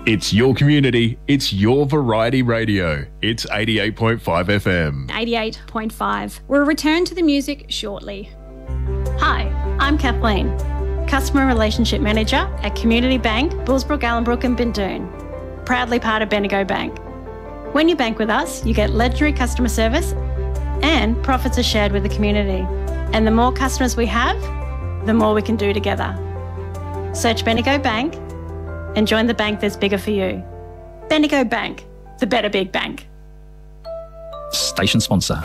It's your community. It's your variety radio. It's 88.5 FM. 88.5. We'll return to the music shortly. Hi, I'm Kathleen, Customer Relationship Manager at Community Bank, Bullsbrook, Allenbrook and Bindoon. Proudly part of Bendigo Bank. When you bank with us, you get legendary customer service and profits are shared with the community. And the more customers we have, the more we can do together. Search Bendigo Bank and join the bank that's bigger for you. Bendigo Bank, the better big bank. Station sponsor.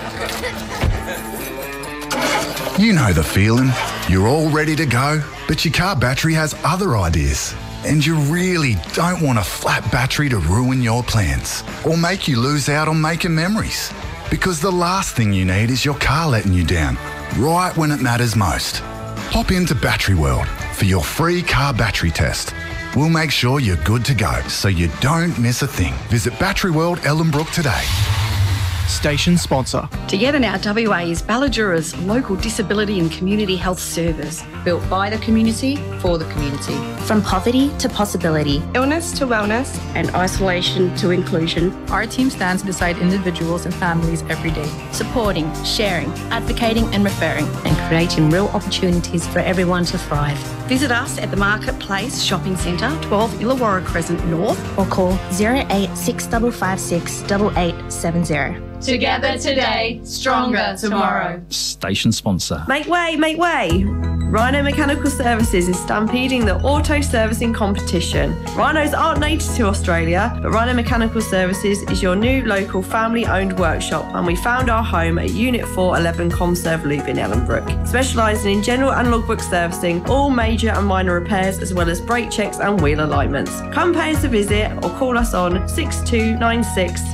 You know the feeling. You're all ready to go, but your car battery has other ideas. And you really don't want a flat battery to ruin your plans or make you lose out on making memories. Because the last thing you need is your car letting you down, right when it matters most. Hop into Battery World for your free car battery test. We'll make sure you're good to go so you don't miss a thing. Visit Battery World Ellenbrook today. Station sponsor. Together Now WA is Balladura's local disability and community health service, built by the community for the community. From poverty to possibility, illness to wellness, and isolation to inclusion, our team stands beside individuals and families every day, supporting, sharing, advocating and referring, and creating real opportunities for everyone to thrive. Visit us at the Marketplace Shopping Centre, 12 Illawarra Crescent North, or call 08655 8870. Together today, stronger tomorrow. Station sponsor. Make way, make way. Rhino Mechanical Services is stampeding the auto servicing competition. Rhinos aren't native to Australia, but Rhino Mechanical Services is your new local family-owned workshop, and we found our home at Unit 411 Comserve Loop in Ellenbrook, specialising in general and logbook servicing, all major and minor repairs, as well as brake checks and wheel alignments. Come pay us a visit or call us on 6296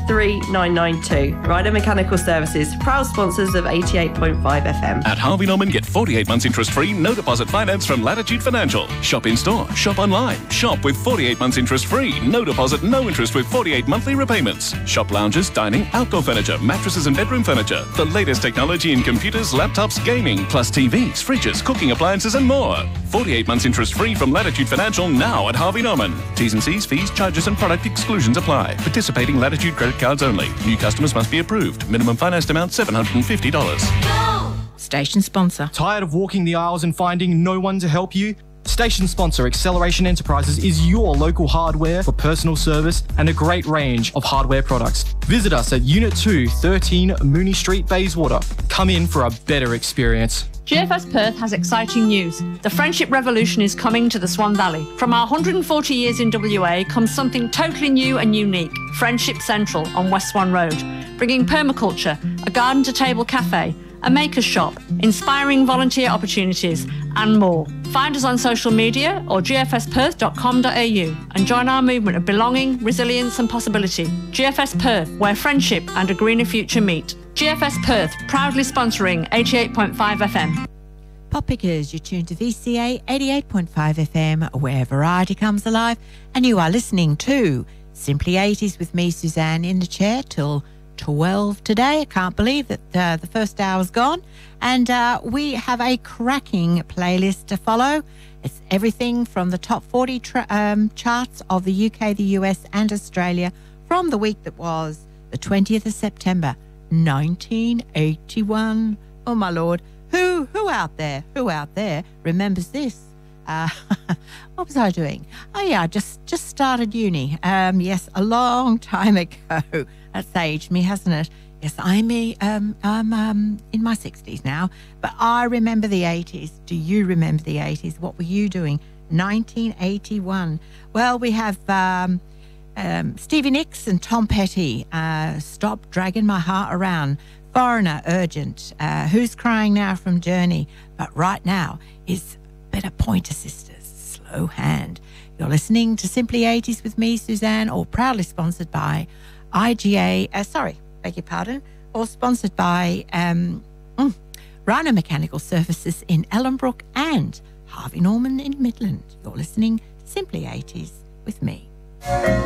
3992. Rhino Mechanical Services, proud sponsors of 88.5 FM. At Harvey Norman, get 48 months interest-free, no deposit finance from Latitude Financial. Shop in-store, shop online. Shop with 48 months interest-free, no deposit, no interest with 48 monthly repayments. Shop lounges, dining, outdoor furniture, mattresses and bedroom furniture. The latest technology in computers, laptops, gaming, plus TVs, fridges, cooking appliances and more. 48 months interest-free from Latitude Financial now at Harvey Norman. T's and C's, fees, charges and product exclusions apply. Participating Latitude credit cards only. New customers must be approved. Minimum financed amount $750. Station sponsor. Tired of walking the aisles and finding no one to help you? Station sponsor Acceleration Enterprises is your local hardware for personal service and a great range of hardware products. Visit us at Unit 2, 13 Mooney Street, Bayswater. Come in for a better experience. GFS Perth has exciting news. The Friendship Revolution is coming to the Swan Valley. From our 140 years in WA comes something totally new and unique. Friendship Central on West Swan Road, bringing permaculture, a garden-to-table cafe, a maker's shop, inspiring volunteer opportunities and more. Find us on social media or gfsperth.com.au and join our movement of belonging, resilience and possibility. GFS Perth, where friendship and a greener future meet. GFS Perth, proudly sponsoring 88.5 FM. Pop Pickers, you're tuned to VCA 88.5 FM, where variety comes alive, and you are listening to Simply 80s with me, Suzanne, in the chair till 12 today. I can't believe that the first hour's gone. And we have a cracking playlist to follow. It's everything from the top 40 charts of the UK, the US and Australia from the week that was the 20th of September, 1981. Oh, my Lord. Who out there remembers this? What was I doing? Oh, yeah, I just started uni. Yes, a long time ago. That's aged me, hasn't it? Yes, I'm in my 60s now, but I remember the 80s. Do you remember the 80s? What were you doing? 1981. Well, we have Stevie Nicks and Tom Petty. Stop Dragging My Heart Around. Foreigner, Urgent. Who's Crying Now from Journey. But right now is Better Pointer Sisters, Slow Hand. You're listening to Simply 80s with me, Suzanne, or proudly sponsored by IGA, or sponsored by Rhino Mechanical Services in Ellenbrook and Harvey Norman in Midland. You're listening to Simply 80s with me.